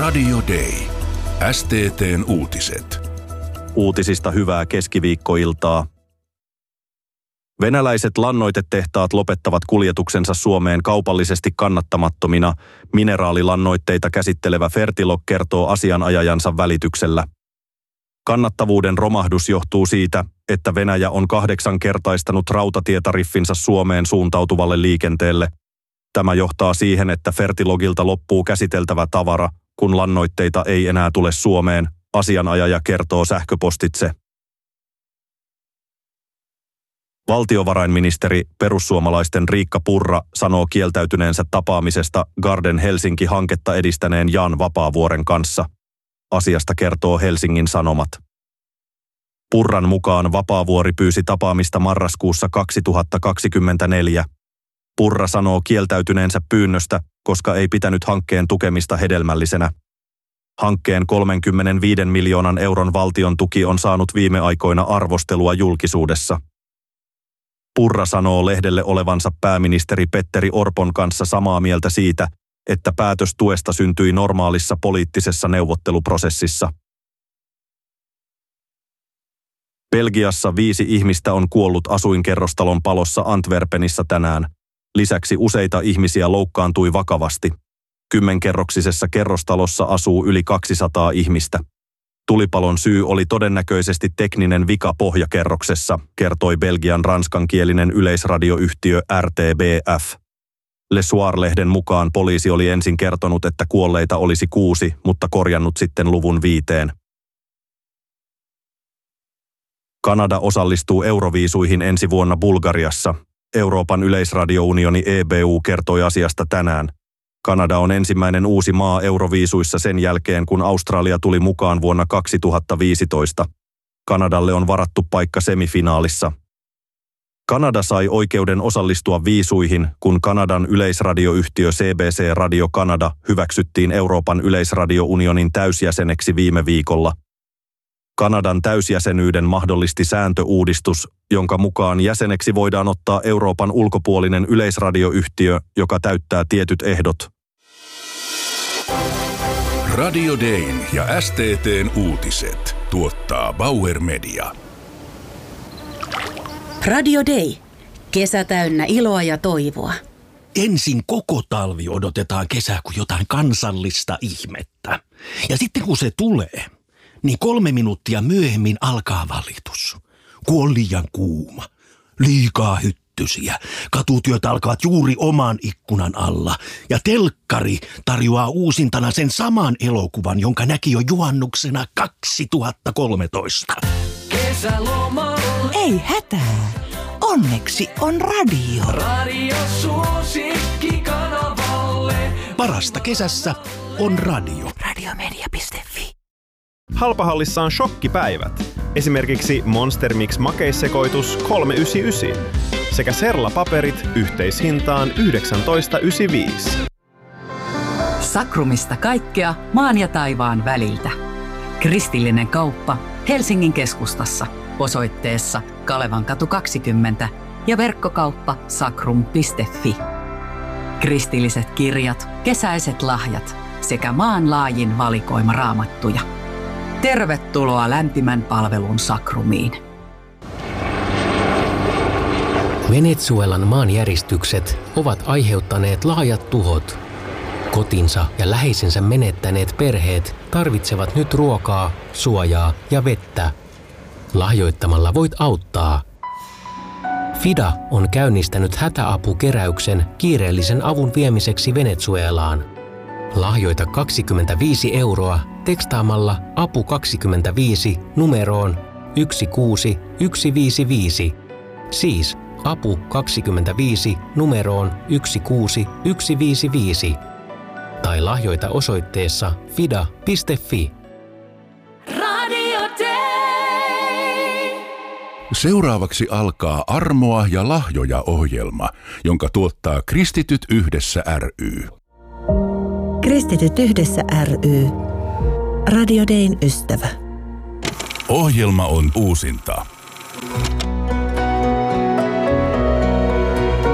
Radio Day. STT:n uutiset. Uutisista hyvää keskiviikkoiltaa. Venäläiset lannoitetehtaat lopettavat kuljetuksensa Suomeen kaupallisesti kannattamattomina. Mineraalilannoitteita käsittelevä Fertilog kertoo asianajajansa välityksellä. Kannattavuuden romahdus johtuu siitä, että Venäjä on 8-kertaistanut rautatietariffinsa Suomeen suuntautuvalle liikenteelle. Tämä johtaa siihen, että Fertilogilta loppuu käsiteltävä tavara, kun lannoitteita ei enää tule Suomeen, asianajaja kertoo sähköpostitse. Valtiovarainministeri perussuomalaisten Riikka Purra sanoo kieltäytyneensä tapaamisesta Garden Helsinki-hanketta edistäneen Jan Vapaavuoren kanssa. Asiasta kertoo Helsingin Sanomat. Purran mukaan Vapaavuori pyysi tapaamista marraskuussa 2024. Purra sanoo kieltäytyneensä pyynnöstä, koska ei pitänyt hankkeen tukemista hedelmällisenä. Hankkeen 35 miljoonan euron valtion tuki on saanut viime aikoina arvostelua julkisuudessa. Purra sanoo lehdelle olevansa pääministeri Petteri Orpon kanssa samaa mieltä siitä, että päätös tuesta syntyi normaalissa poliittisessa neuvotteluprosessissa. Belgiassa 5 ihmistä on kuollut asuinkerrostalon palossa Antwerpenissa tänään. Lisäksi useita ihmisiä loukkaantui vakavasti. 10-kerroksisessa kerrostalossa asuu yli 200 ihmistä. Tulipalon syy oli todennäköisesti tekninen vika pohjakerroksessa, kertoi Belgian ranskankielinen yleisradioyhtiö RTBF. Le Soir-lehden mukaan poliisi oli ensin kertonut, että kuolleita olisi 6, mutta korjannut sitten luvun 5. Kanada osallistuu Euroviisuihin ensi vuonna Bulgariassa. Euroopan yleisradiounioni EBU kertoi asiasta tänään. Kanada on ensimmäinen uusi maa Euroviisuissa sen jälkeen, kun Australia tuli mukaan vuonna 2015. Kanadalle on varattu paikka semifinaalissa. Kanada sai oikeuden osallistua viisuihin, kun Kanadan yleisradioyhtiö CBC Radio Canada hyväksyttiin Euroopan yleisradiounionin täysjäseneksi viime viikolla. Kanadan täysjäsenyyden mahdollisti sääntöuudistus, jonka mukaan jäseneksi voidaan ottaa Euroopan ulkopuolinen yleisradioyhtiö, joka täyttää tietyt ehdot. Radio Dayn ja STT:n uutiset tuottaa Bauer Media. Radio Day. Kesä täynnä iloa ja toivoa. Ensin koko talvi odotetaan kesää kuin jotain kansallista ihmettä. Ja sitten kun se tulee, niin 3 minuuttia myöhemmin alkaa valitus. Kun on liian kuuma, liikaa hyttysiä, katutyöt alkavat juuri oman ikkunan alla. Ja telkkari tarjoaa uusintana sen saman elokuvan, jonka näki jo juhannuksena 2013. Kesälomalla. Ei hätää. Onneksi on radio. Radio suosikki kanavalle. Parasta kesässä on radio. Radiomedia.fi. Halpahallissa on shokkipäivät. Esimerkiksi Monster Mix makeissekoitus 3,99 sekä Serla-paperit yhteishintaan 19,95. Sakrumista kaikkea maan ja taivaan väliltä. Kristillinen kauppa Helsingin keskustassa osoitteessa Kalevankatu 20 ja verkkokauppa sakrum.fi. Kristilliset kirjat, kesäiset lahjat sekä maanlaajin valikoima raamattuja. Tervetuloa lämpimän palvelun Sakrumiin. Venezuelan maanjäristykset ovat aiheuttaneet laajat tuhot. Kotinsa ja läheisensä menettäneet perheet tarvitsevat nyt ruokaa, suojaa ja vettä. Lahjoittamalla voit auttaa. FIDA on käynnistänyt hätäapukeräyksen kiireellisen avun viemiseksi Venezuelaan. Lahjoita 25 € tekstaamalla apu 25 numeroon 16155. Siis apu 25 numeroon 16155. Tai lahjoita osoitteessa fida.fi. Radio Day. Seuraavaksi alkaa Armoa ja lahjoja -ohjelma, jonka tuottaa Kristityt yhdessä ry. Kristityt yhdessä ry. Radio Dayn ystävä. Ohjelma on uusinta.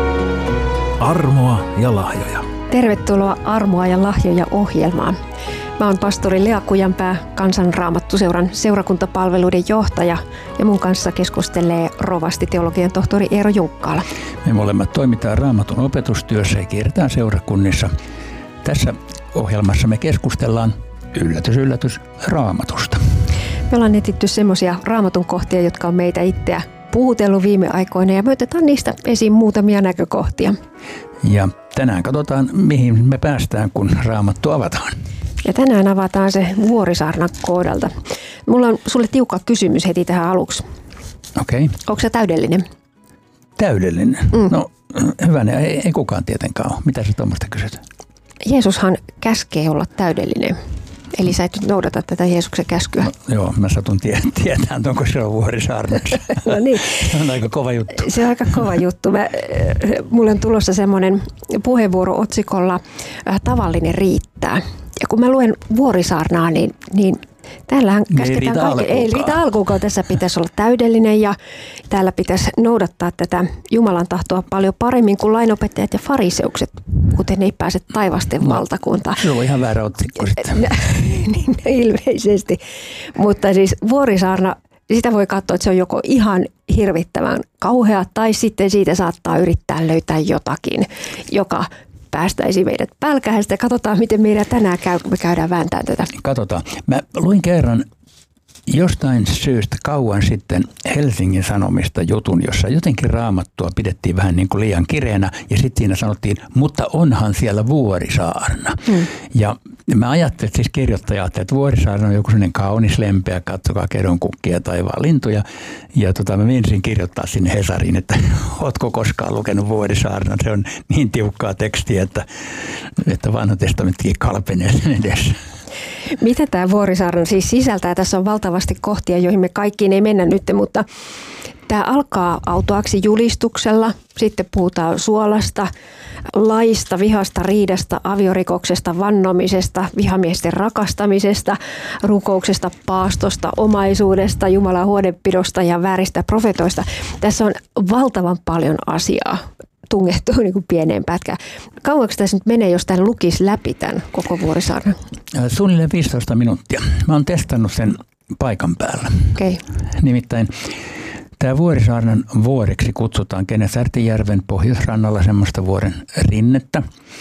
Armoa ja lahjoja. Tervetuloa Armoa ja lahjoja -ohjelmaan. Mä oon pastori Lea Kujanpää, Kansanraamattuseuran seurakuntapalveluiden johtaja, ja mun kanssa keskustelee rovasti teologian tohtori Eero Junkkaala. Me molemmat toimitaan Raamatun opetustyössä ja kierretään seurakunnissa. Tässä ohjelmassa me keskustellaan, yllätys yllätys, Raamatusta. Me ollaan etsitty semmoisia Raamatun kohtia, jotka on meitä itseä puhutellut viime aikoina, ja me otetaan niistä esiin muutamia näkökohtia. Ja tänään katsotaan, mihin me päästään, kun Raamattu avataan. Ja tänään avataan se Vuorisaarnan kohdalta. Mulla on sulle tiukka kysymys heti tähän aluksi. Okei. Onko se täydellinen? Täydellinen? No hyvänä, ei kukaan tietenkään ole. Mitä sä tuommoista kysyt? Jeesushan käskee olla täydellinen. Eli sä et nyt noudata tätä Jeesuksen käskyä. No, joo, mä satun tietämään, onko se on Vuorisaarnassa. No niin. Se on aika kova juttu. Se on aika kova juttu. Mulla on tulossa semmoinen puheenvuoro otsikolla Tavallinen riittää. Ja kun mä luen Vuorisaarnaa, niin täällähän käsketään kaikki. Ei riitä alkuunkaan. Tässä pitäisi olla täydellinen ja täällä pitäisi noudattaa tätä Jumalan tahtoa paljon paremmin kuin lainopettajat ja fariseukset, kuten ei pääse taivasten valtakuntaan. Se on ihan väärä otsikko sitten. Niin, ilmeisesti. Mutta siis Vuorisaarna, sitä voi katsoa, että se on joko ihan hirvittävän kauhea tai sitten siitä saattaa yrittää löytää jotakin, joka päästäisi meidät pälkähästä. Katsotaan, miten meidän tänään käy, kun me käydään vääntämään tätä. Katsotaan. Mä luin kerran jostain syystä kauan sitten Helsingin Sanomista jutun, jossa jotenkin Raamattua pidettiin vähän niin kuin liian kireänä ja sitten siinä sanottiin, mutta onhan siellä Vuorisaarna. Ja mä ajattelin, siis kirjoittaja ajatteli, että Vuorisaarna on joku sellainen kaunis lempeä, katsokaa kedonkukkia taivaan lintuja. Ja mä menisin kirjoittaa sinne Hesariin, että ootko koskaan lukenut Vuorisaarnan? Se on niin tiukkaa tekstiä, että Vanha testamenttikin kalpenee sen edessä. Mitä tämä Vuorisaarna siis sisältää? Tässä on valtavasti kohtia, joihin me kaikkiin ei mennä nyt, mutta tämä alkaa autuaaksi julistuksella. Sitten puhutaan suolasta, laista, vihasta, riidasta, aviorikoksesta, vannomisesta, vihamiesten rakastamisesta, rukouksesta, paastosta, omaisuudesta, Jumalan huolenpidosta ja vääristä profetoista. Tässä on valtavan paljon asiaa tungettu niin kuin pieneen pätkään. Kauanko tässä nyt menee, jos tämän lukisi läpi tämän koko Vuorisaarnan? Suunnilleen 15 minuuttia. Mä oon testannut sen paikan päällä. Okay. Nimittäin tämä Vuorisaarnan vuoreksi kutsutaan Kenesärtijärven pohjoisrannalla semmoista vuoren rinnettä.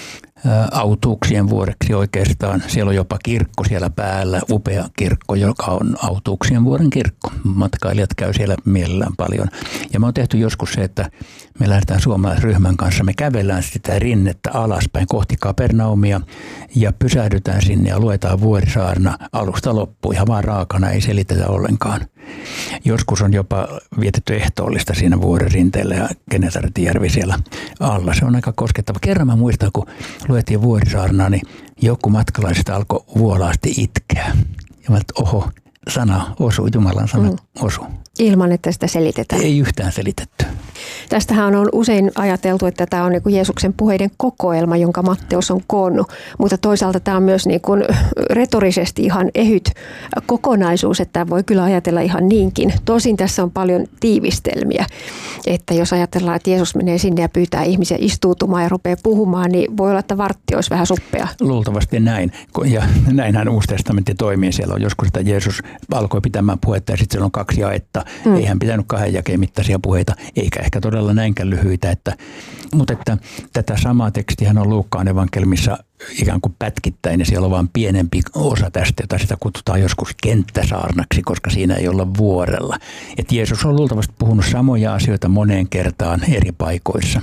Autuuksien vuoreksi oikeastaan. Siellä on jopa kirkko siellä päällä, upea kirkko, joka on Autuuksien vuoren kirkko. Matkailijat käy siellä mielellään paljon. Ja me on tehty joskus se, että me lähdetään suomalaisryhmän kanssa, me kävellään sitä rinnettä alaspäin kohti Kapernaumia ja pysähdytään sinne ja luetaan Vuorisaarna alusta loppuun. Ihan vaan raakana, ei selitetä ollenkaan. Joskus on jopa vietetty ehtoollista siinä vuoren rinteellä ja Kenesartijärvi siellä alla. Se on aika koskettava. Kerran mä muistan, kun luettiin Vuorisaarnaa, niin joku matkalaisista alkoi vuolaasti itkeä. Ja mä oho, sana osuu, Jumalan sana osuu. Ilman, että sitä selitetään. Ei yhtään selitetty. Tästähän on usein ajateltu, että tämä on niin kuin Jeesuksen puheiden kokoelma, jonka Matteus on koonnut. Mutta toisaalta tämä on myös niin kuin retorisesti ihan ehyt kokonaisuus, että voi kyllä ajatella ihan niinkin. Tosin tässä on paljon tiivistelmiä, että jos ajatellaan, että Jeesus menee sinne ja pyytää ihmisiä istuutumaan ja rupeaa puhumaan, niin voi olla, että vartti olisi vähän suppea. Luultavasti näin. Ja näinhän Uusi testamentti toimii. Siellä on joskus, että Jeesus alkoi pitämään puhetta ja sitten siellä on 2 jaetta. Ei hän pitänyt 2 jakeen mittaisia puheita, eikä ehkä todella näinkään lyhyitä. Mutta että tätä samaa tekstiä on Luukkaan evankelmissa ikään kuin pätkittäin ja siellä on vain pienempi osa tästä, jota sitä kutsutaan joskus kenttäsaarnaksi, koska siinä ei olla vuorella. Et Jeesus on luultavasti puhunut samoja asioita moneen kertaan eri paikoissa.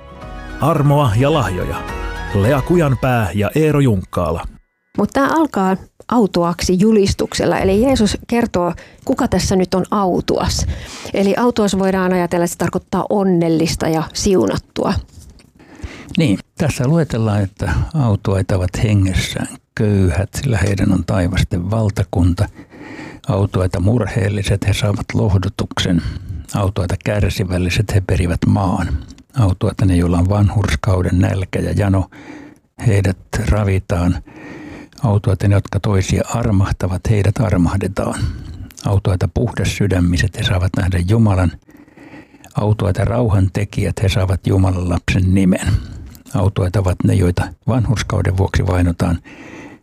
Armoa ja lahjoja. Lea Kujanpää ja Eero Junkkaala. Mutta tämä alkaa autuaksi julistuksella, eli Jeesus kertoo, kuka tässä nyt on autuas. Eli autuas voidaan ajatella, että se tarkoittaa onnellista ja siunattua. Niin, tässä luetellaan, että autuaita ovat hengessään köyhät, sillä heidän on taivasten valtakunta. Autuaita murheelliset, he saavat lohdutuksen. Autuaita kärsivälliset, he perivät maan. Autuaita ne, joilla on vanhurskauden nälkä ja jano, heidät ravitaan. Autuaita ne, jotka toisia armahtavat, heidät armahdetaan. Autuaita puhdassydämiset, he saavat nähdä Jumalan. Autuaita rauhantekijät, he saavat Jumalan lapsen nimen. Autuaita ovat ne, joita vanhurskauden vuoksi vainotaan.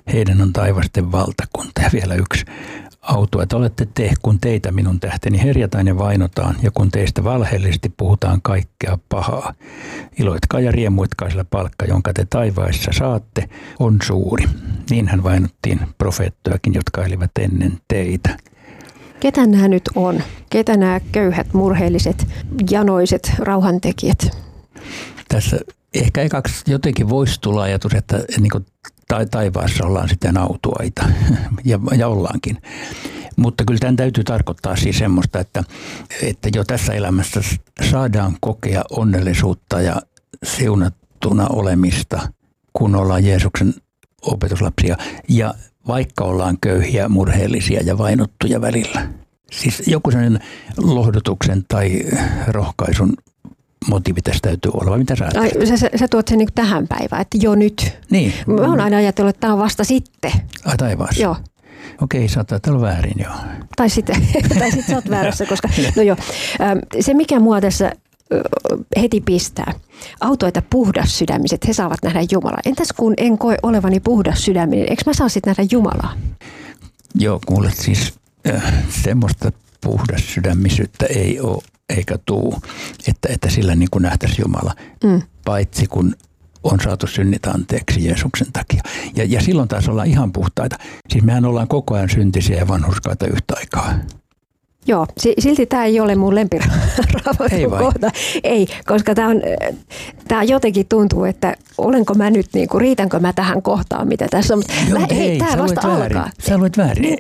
Heidän on taivasten valtakunta. Ja vielä yksi auto, että olette te, kun teitä minun tähteni herjataan ja vainotaan, ja kun teistä valheellisesti puhutaan kaikkea pahaa. Iloitkaa ja riemuitkaa, sillä palkka, jonka te taivaissa saatte, on suuri. Niinhän vainottiin profeettojakin, jotka elivät ennen teitä. Ketä nämä nyt on? Ketä nämä köyhät, murheelliset, janoiset rauhantekijät? Tässä ehkä ekaksi jotenkin voisi tulla ajatus, että niin kuin taivaassa ollaan sitten autuaita, ja ollaankin. Mutta kyllä tämän täytyy tarkoittaa siis semmoista, että jo tässä elämässä saadaan kokea onnellisuutta ja siunattuna olemista, kun ollaan Jeesuksen opetuslapsia. Ja vaikka ollaan köyhiä, murheellisia ja vainottuja välillä. Siis joku sellainen lohdutuksen tai rohkaisun motiivi tässä täytyy olla, vai mitä sä ajattelet? Sä tuot sen niin tähän päivään, että jo nyt. Niin. Mä oon aina ajatellut, että tämä on vasta sitten. Ai taivaassa? Joo. Okei, saattaa olla väärin, joo. Tai sitten sä oot väärässä, koska no joo. Se mikä mua tässä heti pistää. Autoita puhdas sydämiset, he saavat nähdä Jumalaa. Entäs kun en koe olevani puhdas sydäminen, eikö mä saa sitten nähdä Jumalaa? Joo, kuule siis semmoista puhdas sydämisyyttä ei ole eikä tuu, että sillä niin kuin nähtäisi Jumala, paitsi kun on saatu synnit anteeksi Jeesuksen takia. Ja silloin taas ollaan ihan puhtaita. Siis mehän ollaan koko ajan syntisiä ja vanhurskaita yhtä aikaa. Joo, silti tämä ei ole mun lempiraamatun kohta. Ei, koska tämä jotenkin tuntuu, että olenko mä nyt, riitänkö mä tähän kohtaan, mitä tässä on. Hei, tämä vasta alkaa. Sä luet väärin.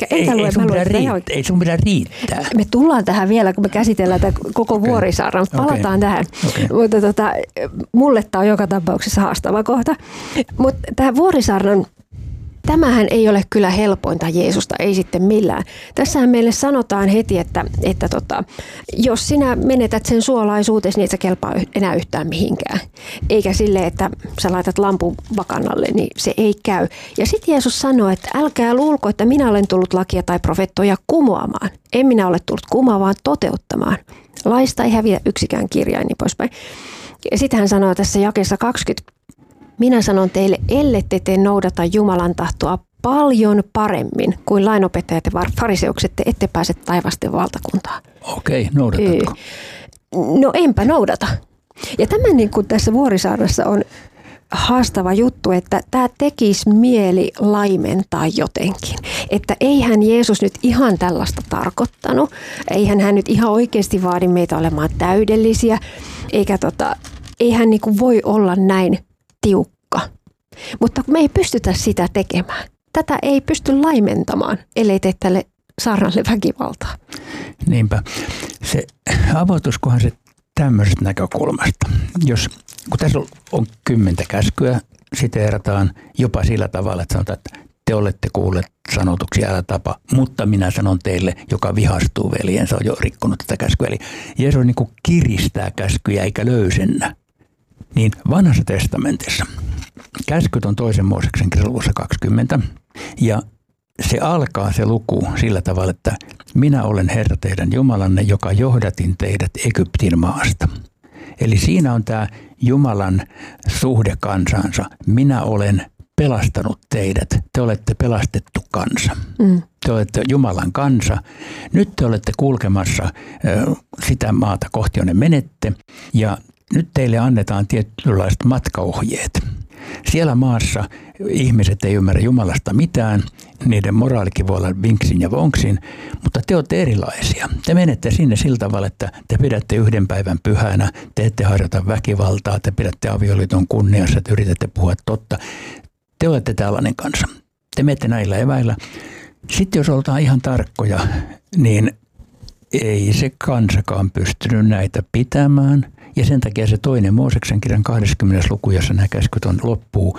Ei sun pidä riittää. Me tullaan tähän vielä, kun me käsitellään tätä koko Vuorisaarnan. Palataan tähän. Mutta mulle tämä on joka tapauksessa haastava kohta. Mutta tämä Vuorisaarnan, tämähän ei ole kyllä helpointa Jeesusta, ei sitten millään. Tässähän meille sanotaan heti, että jos sinä menetät sen suolaisuutesi, niin et sä kelpaa enää yhtään mihinkään. Eikä silleen, että sä laitat lampun vakanalle, niin se ei käy. Ja sitten Jeesus sanoo, että älkää luulko, että minä olen tullut lakia tai profettoja kumoamaan. En minä ole tullut kumoamaan, vaan toteuttamaan. Laista ei häviä yksikään kirjain, niin poispäin. Ja sitten hän sanoo tässä jakeessa 20. Minä sanon teille, ellette te noudata Jumalan tahtoa paljon paremmin kuin lainopettajat ja fariseukset, te ette pääse taivasten valtakuntaan. Okei, noudatatko? No enpä noudata. Ja tämä niin kuin tässä Vuorisaarnassa on haastava juttu, että tämä tekisi mieli laimentaa jotenkin. Että eihän Jeesus nyt ihan tällaista tarkoittanut. Eihän hän nyt ihan oikeasti vaadi meitä olemaan täydellisiä. Eihän niin kuin voi olla näin tiukka. Mutta me ei pystytä sitä tekemään. Tätä ei pysty laimentamaan, ellei tee tälle saarnalle väkivaltaa. Niinpä. Se avautuskohan se tämmöisestä näkökulmasta. Kun tässä on 10 käskyä, siteerataan jopa sillä tavalla, että sanotaan, että te olette kuulleet sanotuksia, älä tapa, mutta minä sanon teille, joka vihastuu veljensä, on jo rikkonut tätä käskyä. Eli Jeesus niin kuin kiristää käskyjä eikä löysennä. Niin Vanhassa testamentissa käskyt on 2. Mooseksen luvussa 20 ja se alkaa se luku sillä tavalla, että minä olen Herra teidän Jumalanne, joka johdatin teidät Egyptin maasta. Eli siinä on tämä Jumalan suhde kansansa. Minä olen pelastanut teidät. Te olette pelastettu kansa. Te olette Jumalan kansa. Nyt te olette kulkemassa sitä maata kohti, jonne menette ja nyt teille annetaan tietynlaiset matkaohjeet. Siellä maassa ihmiset ei ymmärrä Jumalasta mitään, niiden moraalikin voi olla vinksin ja vonksin, mutta te olette erilaisia. Te menette sinne sillä tavalla, että te pidätte 1 päivän pyhänä, te ette harjoita väkivaltaa, te pidätte avioliiton kunniassa, te yritätte puhua totta. Te olette tällainen kansa. Te menette näillä eväillä. Sitten jos oltaan ihan tarkkoja, niin ei se kansakaan pystynyt näitä pitämään. Ja sen takia se 2. Mooseksen kirjan 20. luku, jossa nämä käskyt on loppuu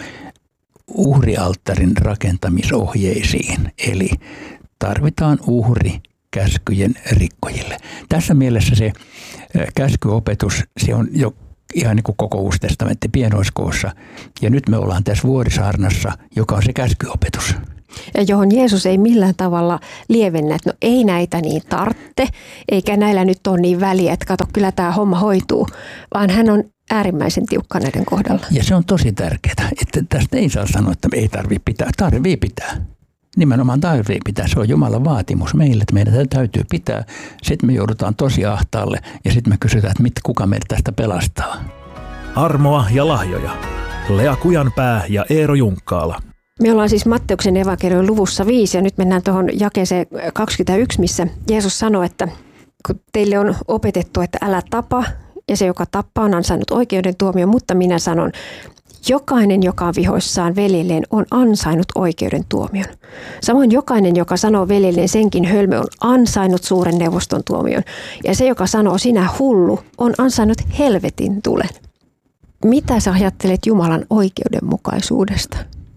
uhrialttarin rakentamisohjeisiin. Eli tarvitaan uhri käskyjen rikkojille. Tässä mielessä se käskyopetus, se on jo ihan niin kuin koko Uusi testamentti pienoiskoossa. Ja nyt me ollaan tässä Vuorisaarnassa, joka on se käskyopetus. Ja johon Jeesus ei millään tavalla lievennä, että no ei näitä niin tarvitse, eikä näillä nyt ole niin väliä, että kato, kyllä tämä homma hoituu. Vaan hän on äärimmäisen tiukka näiden kohdalla. Ja se on tosi tärkeää, että tästä ei saa sanoa, että ei tarvitse pitää. Tarvii pitää. Nimenomaan tarvii pitää. Se on Jumalan vaatimus meille, että meidän täytyy pitää. Sitten me joudutaan tosi ahtaalle ja sitten me kysytään, että kuka meitä tästä pelastaa. Armoa ja lahjoja. Lea Kujanpää ja Eero Junkkaala. Me ollaan siis Matteuksen evankeliumin luvussa 5 ja nyt mennään tuohon jakeeseen 21, missä Jeesus sanoi, että kun teille on opetettu, että älä tapa ja se, joka tappaa, on ansainnut oikeuden tuomion, mutta minä sanon, jokainen, joka on vihoissaan veljelleen, on ansainnut oikeuden tuomion. Samoin jokainen, joka sanoo veljelleen senkin hölmö, on ansainnut suuren neuvoston tuomion. Ja se, joka sanoo sinä hullu, on ansainnut helvetin tulen. Mitä sä ajattelet Jumalan oikeudenmukaisuudesta?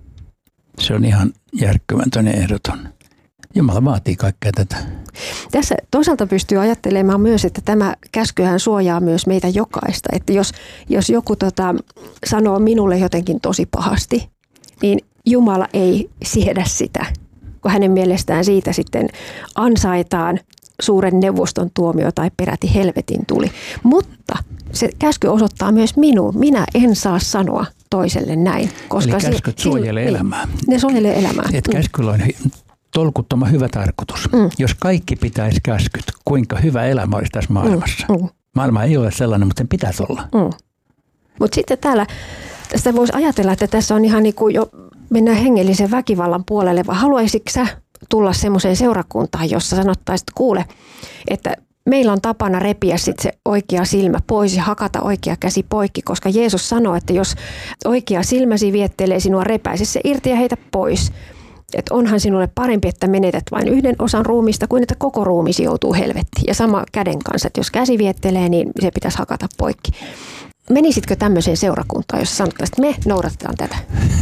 Se on ihan järkkymätön ehdoton. Jumala vaatii kaikkea tätä. Tässä toisaalta pystyy ajattelemaan myös, että tämä käskyhän suojaa myös meitä jokaista. Että jos joku sanoo minulle jotenkin tosi pahasti, niin Jumala ei siedä sitä, kun hänen mielestään siitä sitten ansaitaan suuren neuvoston tuomio tai peräti helvetin tuli. Mutta se käsky osoittaa myös minuun. Minä en saa sanoa toiselle näin. Koska eli käskyt suojelee elämää. Ne suojelee elämää. Et käskyllä on tolkuttoman hyvä tarkoitus. Jos kaikki pitäisi käskyt, kuinka hyvä elämä olisi tässä maailmassa. Maailma ei ole sellainen, mutta sen pitäisi olla. Mutta sitten tästä voisi ajatella, että tässä on ihan niin kuin jo mennään hengellisen väkivallan puolelle. Vai haluaisitko sä tulla semmoiseen seurakuntaan, jossa sanottaisit, kuule, että meillä on tapana repiä sit se oikea silmä pois ja hakata oikea käsi poikki, koska Jeesus sanoo, että jos oikea silmäsi viettelee sinua, repäise se irti ja heitä pois. Että onhan sinulle parempi, että menetät vain yhden osan ruumista, kuin että koko ruumisi joutuu helvettiin. Ja sama käden kanssa, että jos käsi viettelee, niin se pitäisi hakata poikki. Menisitkö tämmöiseen seurakuntaan, jos sanottaisiin, että me noudatetaan tätä?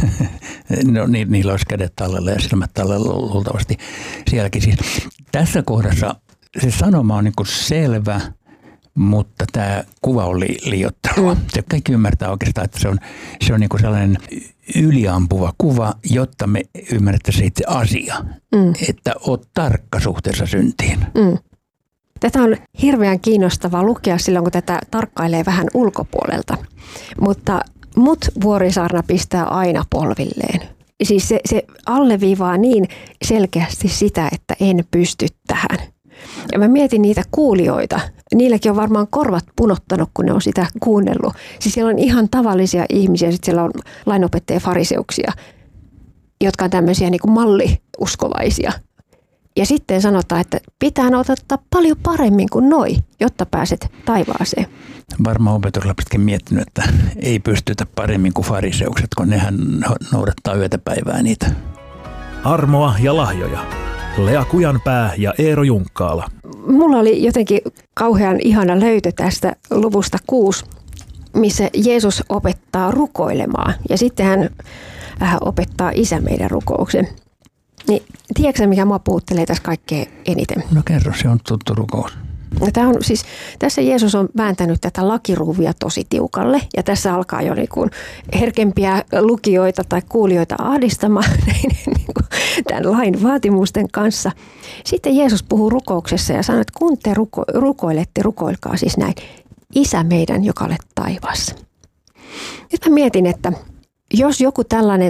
No niillä olisi kädet tallella ja silmät tallella luultavasti sielläkin. Siis, tässä kohdassa se sanoma on niin kuin selvä, mutta tämä kuva on liioittelua. Se kaikki ymmärtää oikeastaan, että se on niin kuin sellainen yliampuva kuva, jotta me ymmärrettäisiin itse asia. Että oot tarkka suhteessa syntiin. Tätä on hirveän kiinnostavaa lukea silloin, kun tätä tarkkailee vähän ulkopuolelta. Mutta Vuorisaarna pistää aina polvilleen. Siis se alleviivaa niin selkeästi sitä, että en pysty tähän. Ja mä mietin niitä kuulijoita. Niilläkin on varmaan korvat punottanut, kun ne on sitä kuunnellut. Siis siellä on ihan tavallisia ihmisiä, sitten siellä on lainopettajia fariseuksia, jotka on tämmöisiä niin kuin malliuskovaisia. Ja sitten sanotaan, että pitää noudattaa paljon paremmin kuin noi, jotta pääset taivaaseen. Varmaan opetuslapsetkin miettinyt, että ei pystytä paremmin kuin fariseukset, kun nehän noudattaa yötä päivää niitä. Armoa ja lahjoja. Lea Kujanpää ja Eero Junkkaala. Mulla oli jotenkin kauhean ihana löytö tästä luvusta 6, missä Jeesus opettaa rukoilemaan. Ja sitten hän opettaa Isä meidän rukouksen. Niin, tiedätkö mikä mua puhuttelee tässä kaikkein eniten? No kerro, se on tuttu rukous. Tämä on siis, tässä Jeesus on vääntänyt tätä lakiruuvia tosi tiukalle ja tässä alkaa jo niin kuin herkempiä lukijoita tai kuulijoita ahdistamaan niin kuin tämän lain vaatimusten kanssa. Sitten Jeesus puhuu rukouksessa ja sanoo, että kun te rukoilette, rukoilkaa siis näin. Isä meidän, joka olet taivaassa. Nyt mä mietin, että jos joku tällainen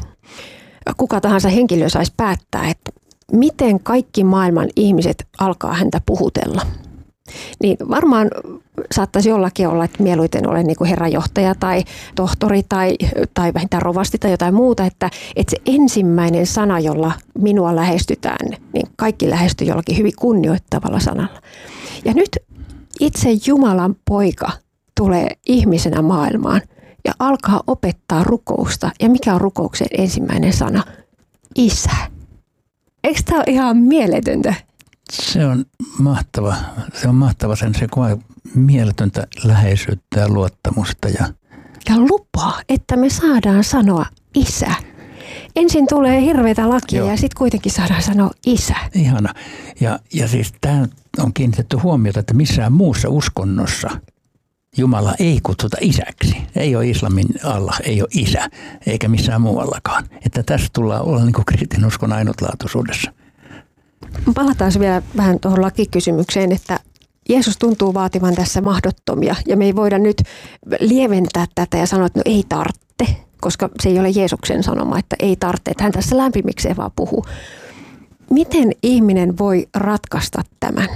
kuka tahansa henkilö saisi päättää, että miten kaikki maailman ihmiset alkaa häntä puhutella, niin varmaan saattaisi jollakin olla, että mieluiten olen niin kuin herranjohtaja tai tohtori tai vähintään rovasti tai jotain muuta, että se ensimmäinen sana, jolla minua lähestytään, niin kaikki lähestyy jollakin hyvin kunnioittavalla sanalla. Ja nyt itse Jumalan poika tulee ihmisenä maailmaan ja alkaa opettaa rukousta. Ja mikä on rukouksen ensimmäinen sana? Isä. Eikö tämä ole ihan mieletöntä? Se on mahtava. Se kuvaa mieletöntä läheisyyttä ja luottamusta. Ja lupaa, että me saadaan sanoa isä. Ensin tulee hirveätä lakia ja sitten kuitenkin saadaan sanoa isä. Ihana. Ja siis tämä on kiinnitetty huomiota, että missään muussa uskonnossa Jumala ei kutsuta isäksi. Ei ole islamin Allah, ei ole isä, eikä missään muuallakaan. Että tässä tullaan olla niin kuin kristinuskon ainutlaatuisuudessa. Palataan vielä vähän tuohon lakikysymykseen, että Jeesus tuntuu vaativan tässä mahdottomia ja me ei voida nyt lieventää tätä ja sanoa, että no ei tarvitse, koska se ei ole Jeesuksen sanoma, että ei tarvitse, että hän tässä lämpimikseen vaan puhuu. Miten ihminen voi ratkaista tämän?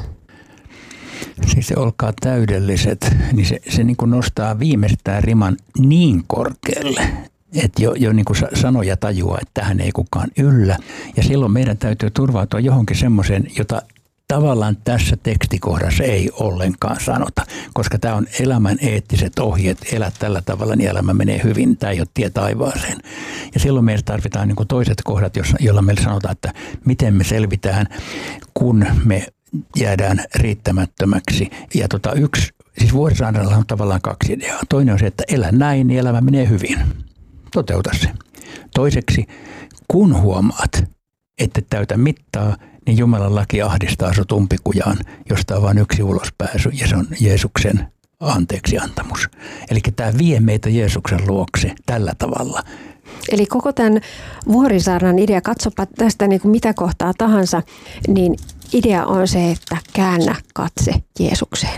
Siis se olkaa täydelliset, niin se niin kuin nostaa viimeistään riman niin korkealle, että jo niin kuin sanoja tajuaa, että tähän ei kukaan yllä. Ja silloin meidän täytyy turvautua johonkin semmoiseen, jota tavallaan tässä tekstikohdassa ei ollenkaan sanota, koska tämä on elämän eettiset ohjeet, elä tällä tavalla, niin elämä menee hyvin, tämä ei ole tie taivaaseen. Ja silloin meillä tarvitaan niin kuin toiset kohdat, joilla meillä sanotaan, että miten me selvitään, kun me jäädään riittämättömäksi. Ja siis Vuorisaarella on tavallaan 2 ideaa. Toinen on se, että elä näin, niin elämä menee hyvin. Toteuta se. Toiseksi, kun huomaat, että täytä mittaa, niin Jumalan laki ahdistaa sut umpikujaan, josta on vain yksi ulospääsy, ja se on Jeesuksen anteeksiantamus. Eli tämä vie meitä Jeesuksen luokse tällä tavalla. Eli koko tämän Vuorisaarnan idea, katsopa tästä niin kuin mitä kohtaa tahansa, niin idea on se, että käännä katse Jeesukseen.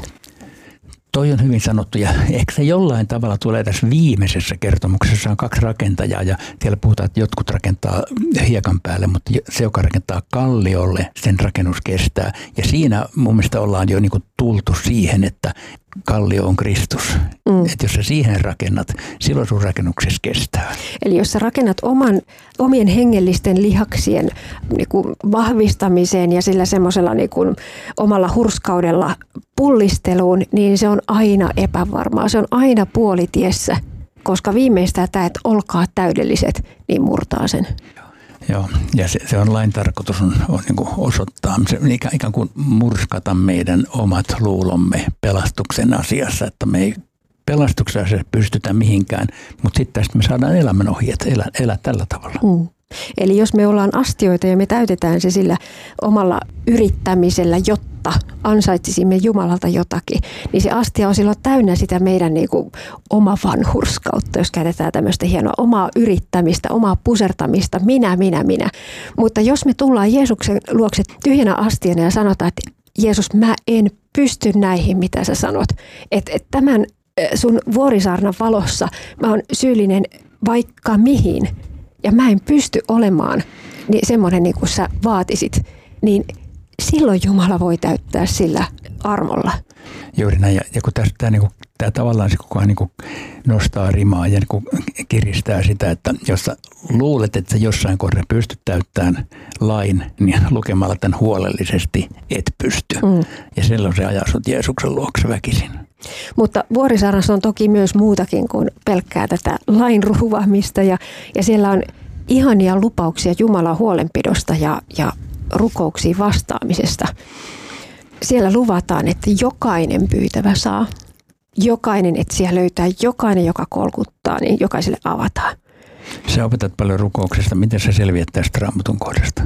Toi on hyvin sanottu ja ehkä se jollain tavalla tulee tässä viimeisessä kertomuksessa. On 2 rakentajaa ja siellä puhutaan, että jotkut rakentaa hiekan päälle, mutta se, joka rakentaa kalliolle, sen rakennus kestää. Ja siinä mun mielestä ollaan jo niin kuin tultu siihen, että kallio on Kristus. Että jos sä siihen rakennat, silloin sun rakennuksessa kestää. Eli jos sä rakennat omien hengellisten lihaksien niin kuin vahvistamiseen ja sillä semmoisella niin kuin omalla hurskaudella pullisteluun, niin se on aina epävarmaa. Se on aina puolitiessä, koska viimeistään tämä, että olkaa täydelliset, niin murtaa sen. Joo, ja se on lain tarkoitus on niin kuin osoittaa, se ikään kuin murskata meidän omat luulomme pelastuksen asiassa, että me ei pelastuksessa pystytä mihinkään, mutta sitten tästä me saadaan elämänohjeet, elää tällä tavalla. Eli jos me ollaan astioita ja me täytetään se sillä omalla yrittämisellä, jotta ansaitsisimme Jumalalta jotakin, niin se astia on silloin täynnä sitä meidän niin kuin oma vanhurskautta, jos käytetään tämmöistä hienoa omaa yrittämistä, omaa pusertamista, minä. Mutta jos me tullaan Jeesuksen luokse tyhjänä astiana ja sanotaan, että Jeesus, mä en pysty näihin, mitä sä sanot, että tämän sun Vuorisaarnan valossa mä oon syyllinen vaikka mihin, ja mä en pysty olemaan niin semmoinen niin kuin sä vaatisit, niin silloin Jumala voi täyttää sillä armolla. Juuri näin. Ja kun tämä tavallaan se koko ajan niin nostaa rimaa ja niin kiristää sitä, että jos sä luulet, että sä jossain kohdassa pystyt täyttämään lain, niin lukemalla tämän huolellisesti et pysty. Ja silloin se ajaa sut Jeesuksen luokse väkisin. Mutta Vuorisaarnassa on toki myös muutakin kuin pelkkää tätä lain ruvaamista ja siellä on ihania lupauksia Jumalan huolenpidosta ja rukouksiin vastaamisesta. Siellä luvataan, että jokainen pyytävä saa, jokainen etsiä löytää, jokainen joka kolkuttaa, niin jokaiselle avataan. Sä opetat paljon rukouksesta. Miten sä selviät tästä Raamatun kohdasta?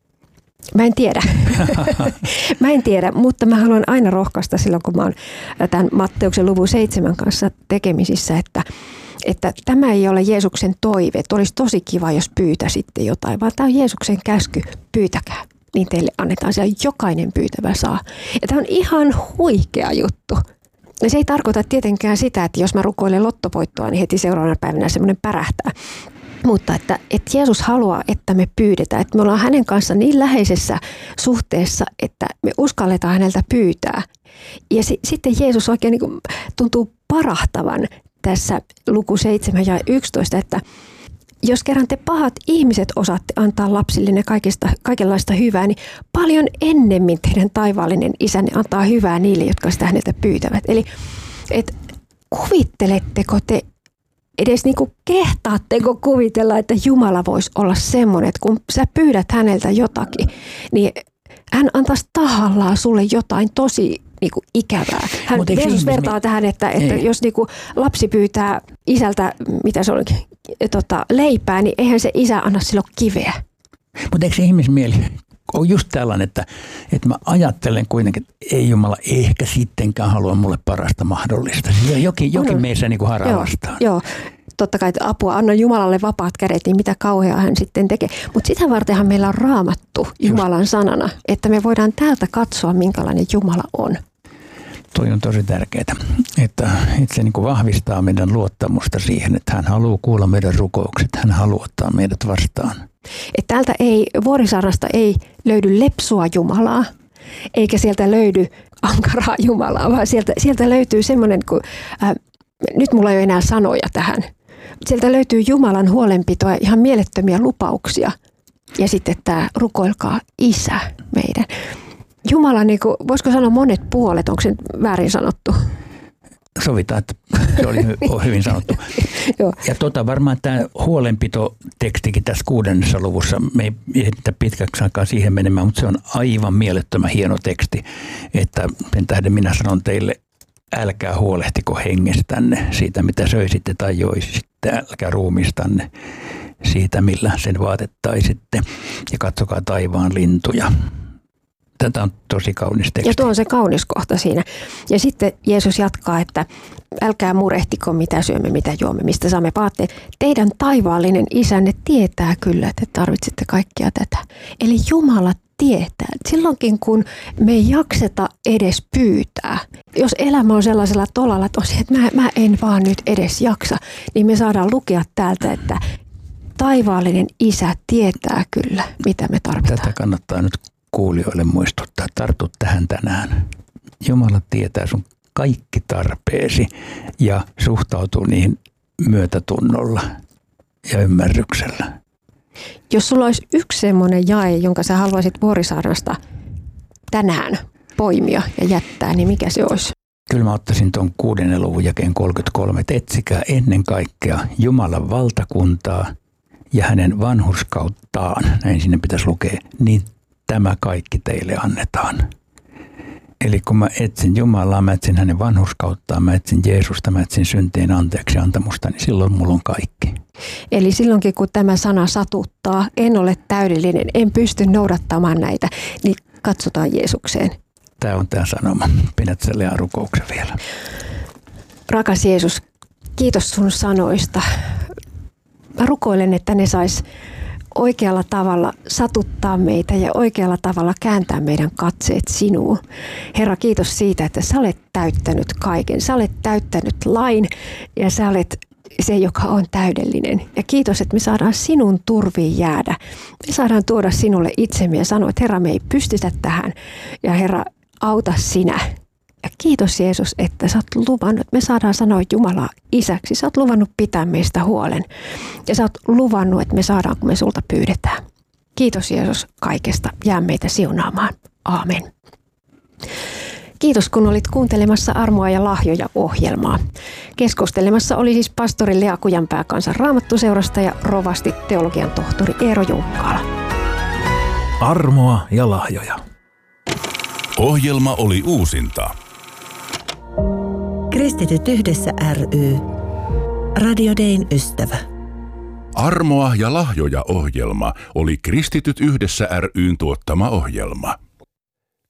Mä en tiedä, mutta mä haluan aina rohkaista silloin, kun mä oon tämän Matteuksen luvun 7 kanssa tekemisissä, että tämä ei ole Jeesuksen toive, että olisi tosi kiva, jos pyytäisitte jotain, vaan tämä on Jeesuksen käsky, pyytäkää, niin teille annetaan siellä jokainen pyytävä saa. Ja tämä on ihan huikea juttu. Ja se ei tarkoita tietenkään sitä, että jos mä rukoilen lottovoittoa, niin heti seuraavana päivänä semmoinen pärähtää. Mutta että Jeesus haluaa, että me pyydetään, että me ollaan hänen kanssa niin läheisessä suhteessa, että me uskalletaan häneltä pyytää. Ja sitten Jeesus oikein niin kuin tuntuu parahtavan tässä luku 7 ja 11, että jos kerran te pahat ihmiset osaatte antaa lapsillenne kaikenlaista hyvää, niin paljon ennemmin teidän taivaallinen isänne antaa hyvää niille, jotka sitä häneltä pyytävät. Eli kuvitteletteko te edes niinku kehtaatteko kuvitella, että Jumala voisi olla semmoinen, että kun sä pyydät häneltä jotakin, niin hän antaisi tahallaan sulle jotain tosi niinku ikävää. Jeesus vertaa tähän, että jos niinku lapsi pyytää isältä, mitä se olikin, leipää, niin eihän se isä anna silloin kiveä. Mutta eikö se ihmismieli on just tällainen, että mä ajattelen kuitenkin, että ei Jumala ehkä sittenkään halua mulle parasta mahdollista. Jokin meissä niin kuin haraa vastaan. Joo, totta kai, että apua, anna Jumalalle vapaat kädet, niin mitä kauheaa hän sitten tekee. Mutta sitä vartenhan meillä on Raamattu Jumalan sanana, että me voidaan täältä katsoa, minkälainen Jumala on. Toi on tosi tärkeää, että se niin kuin vahvistaa meidän luottamusta siihen, että hän haluaa kuulla meidän rukoukset, hän haluaa ottaa meidät vastaan. Että täältä Vuorisaarnasta ei löydy lepsua Jumalaa, eikä sieltä löydy ankaraa Jumalaa, vaan sieltä löytyy semmoinen, nyt mulla ei ole enää sanoja tähän. Sieltä löytyy Jumalan huolenpitoa, ihan mielettömiä lupauksia. Ja sitten tämä rukoilkaa Isä meidän. Jumala, niin kuin, voisiko sanoa monet puolet, onko se väärin sanottu? Sovitaan, että se oli hyvin sanottu. Ja varmaan tämä huolenpitotekstikin tässä 6. luvussa, me ei ehditä pitkäksi aikaa siihen menemään, mutta se on aivan mielettömän hieno teksti, että sen tähden minä sanon teille, älkää huolehtiko hengestänne siitä, mitä söisitte tai joisitte, älkää ruumistanne siitä, millä sen vaatettaisitte ja katsokaa taivaan lintuja. Tätä on tosi kaunis teksti. Ja tuo on se kaunis kohta siinä. Ja sitten Jeesus jatkaa, että älkää murehtiko, mitä syömme, mitä juomme, mistä saamme vaatteet. Teidän taivaallinen Isänne tietää kyllä, että tarvitsette kaikkia tätä. Eli Jumala tietää. Silloinkin, kun me ei jakseta edes pyytää. Jos elämä on sellaisella tolalla, että mä en vaan nyt edes jaksa, niin me saadaan lukea täältä, että taivaallinen Isä tietää kyllä, mitä me tarvitaan. Tätä kannattaa nyt kuulijoille muistuttaa. Tartu tähän tänään. Jumala tietää sun kaikki tarpeesi ja suhtautuu niihin myötätunnolla ja ymmärryksellä. Jos sulla olisi yksi semmoinen jae, jonka sä haluaisit Vuorisaarnasta tänään poimia ja jättää, niin mikä se olisi? Kyllä mä ottaisin tuon 6. luvun jakeen 33, että etsikää ennen kaikkea Jumalan valtakuntaa ja hänen vanhurskauttaan, näin sinne pitäisi lukea, niin tämä kaikki teille annetaan. Eli kun mä etsin Jumalaa, mä etsin hänen vanhurskauttaan, mä etsin Jeesusta, mä etsin syntien anteeksi antamusta, niin silloin mulla on kaikki. Eli silloinkin kun tämä sana satuttaa, en ole täydellinen, en pysty noudattamaan näitä, niin katsotaan Jeesukseen. Tämä on tämä sanoma. Pidät sen Lean rukouksen vielä. Rakas Jeesus, kiitos sun sanoista. Mä rukoilen, että ne sais oikealla tavalla satuttaa meitä ja oikealla tavalla kääntää meidän katseet sinuun. Herra, kiitos siitä, että sä olet täyttänyt kaiken. Sä olet täyttänyt lain ja sä olet se, joka on täydellinen. Ja kiitos, että me saadaan sinun turviin jäädä. Me saadaan tuoda sinulle itsemme ja sanoa, että Herra, me ei pystytä tähän. Ja Herra, auta sinä. Ja kiitos Jeesus, että sä oot luvannut, me saadaan sanoa Jumalaa isäksi. Sä oot luvannut pitää meistä huolen. Ja sä oot luvannut, että me saadaan, kun me sulta pyydetään. Kiitos Jeesus kaikesta. Jää meitä siunaamaan. Aamen. Kiitos, kun olit kuuntelemassa Armoa ja lahjoja -ohjelmaa. Keskustelemassa oli siis pastori Lea Kujanpää Kansan Raamattuseurasta ja rovasti teologian tohtori Eero Junkkaala. Armoa ja lahjoja. Ohjelma oli uusinta. Kristityt yhdessä ry. Radio Dayn ystävä. Armoa ja lahjoja -ohjelma oli Kristityt yhdessä ry:n tuottama ohjelma.